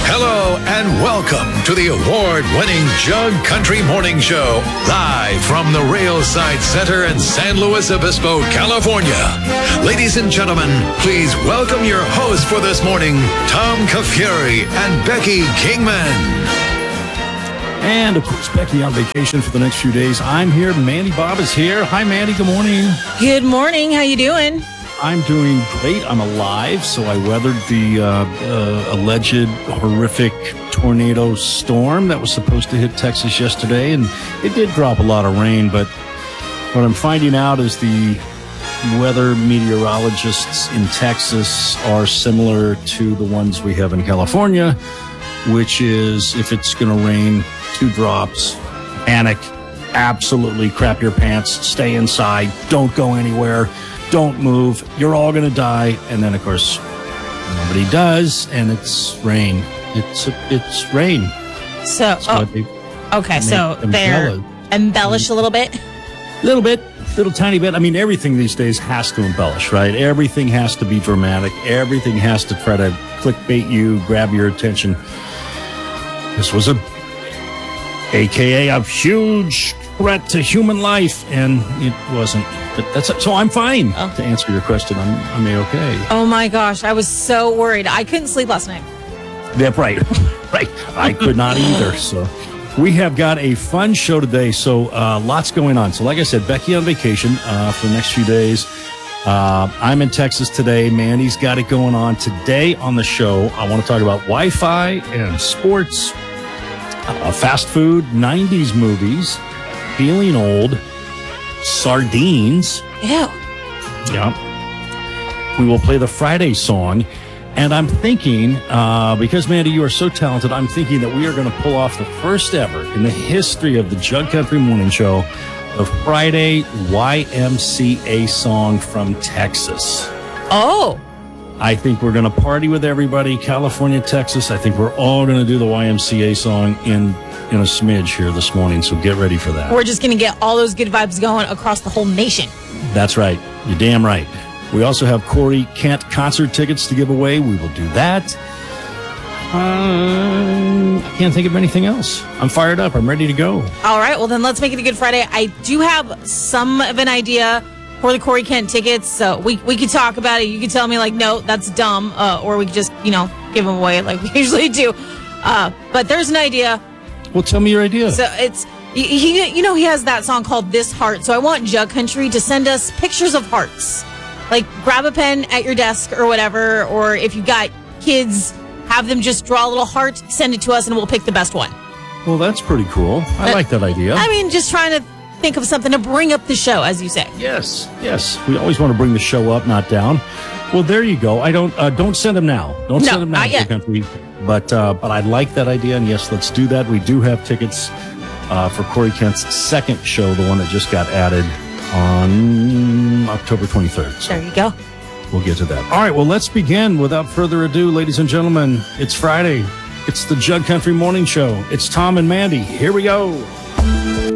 Hello and welcome to the award-winning Jug Country Morning Show, live from the Railside Center in San Luis Obispo, California. Ladies and gentlemen, please welcome your hosts for this morning, Tom Kafuri and Becky Kingman. And, of course, Becky on vacation for the next few days. I'm here. Mandy Bob is here. Hi, Mandy. Good morning. Good morning. How you doing? I'm doing great. I'm alive, so I weathered the alleged horrific tornado storm that was supposed to hit Texas yesterday, and it did drop a lot of rain, but what I'm finding out is the weather meteorologists in Texas are similar to the ones we have in California, which is if it's going to rain, 2 drops, panic, absolutely crap your pants, stay inside, don't go anywhere, don't move, you're all going to die. And then, of course, nobody does, and it's rain. It's rain. So, so they're embellished a little bit? Little tiny bit. I mean, everything these days has to embellish, right? Everything has to be dramatic. Everything has to try to clickbait you, grab your attention. This was AKA a huge threat to human life, and it wasn't. But so I'm fine. To answer your question, I'm okay. Oh my gosh, I was so worried. I couldn't sleep last night. Yeah, right. I could not either. So we have got a fun show today. So lots going on. So like I said, Becky on vacation for the next few days. I'm in Texas today. Mandy's got it going on. Today on the show, I want to talk about Wi-Fi and sports, fast food, 90s movies, feeling old, sardines. Ew. Yeah. We will play the Friday song. And I'm thinking, because, Mandy, you are so talented, I'm thinking that we are going to pull off the first ever in the history of the Jug Country Morning Show, the Friday YMCA song from Texas. Oh. I think we're going to party with everybody, California, Texas. I think we're all going to do the YMCA song in a smidge here this morning, so get ready for that. We're just going to get all those good vibes going across the whole nation. That's right. You're damn right. We also have Corey Kent concert tickets to give away. We will do that. I can't think of anything else. I'm fired up. I'm ready to go. All right. Well, then let's make it a good Friday. I do have some of an idea for the Corey Kent tickets, so we could talk about it. You could tell me, like, no, that's dumb, or we could just, give them away like we usually do. But there's an idea. Well, tell me your idea. So it's, he has that song called This Heart. So I want Jug Country to send us pictures of hearts. Like, grab a pen at your desk or whatever, or if you've got kids, have them just draw a little heart, send it to us, and we'll pick the best one. Well, that's pretty cool. I like that idea. I mean, just trying to think of something to bring up the show, as you say. Yes. We always want to bring the show up, not down. Well, there you go. I don't send them now. Don't send them now, not yet. Country. But I like that idea, and yes, let's do that. We do have tickets for Corey Kent's second show, the one that just got added on October 23rd. So there you go. We'll get to that. All right, well, let's begin. Without further ado, ladies and gentlemen, it's Friday. It's the Jug Country Morning Show. It's Tom and Mandy. Here we go.